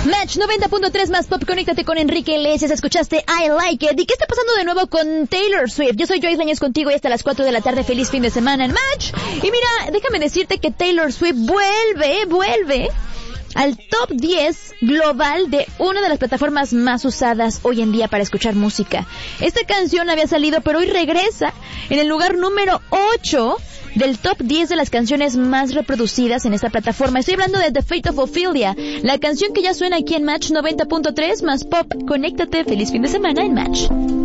Match 90.3 más pop, conéctate con Enrique Iglesias, escuchaste I Like It. ¿Y qué está pasando de nuevo con Taylor Swift? Yo soy Joyce Lañez contigo y hasta las 4 de la tarde, feliz fin de semana en Match. Y mira, déjame decirte que Taylor Swift vuelve al top 10 global de una de las plataformas más usadas hoy en día para escuchar música. Esta canción había salido, pero hoy regresa en el lugar número 8 del top 10 de las canciones más reproducidas en esta plataforma. Estoy hablando de The Fate of Ophelia, la canción que ya suena aquí en Match 90.3 más pop. Conéctate, feliz fin de semana en Match.